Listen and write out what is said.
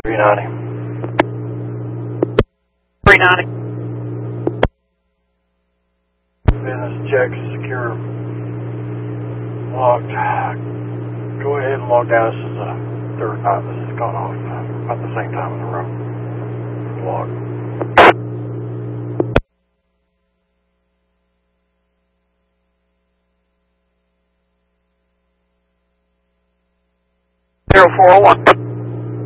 390. 390. Business check, secure, locked. Go ahead and log down. This is the third time this has gone off at the same time in the row. Log. Zero 401.